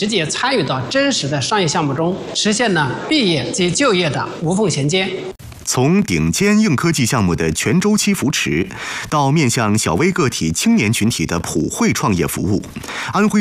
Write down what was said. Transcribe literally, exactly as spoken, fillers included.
实际参与到真实的商业项目中，实现呢毕业及就业的无缝衔接。 从顶尖硬科技项目的全周期扶持，到面向小微个体、青年群体的普惠创业服务，安徽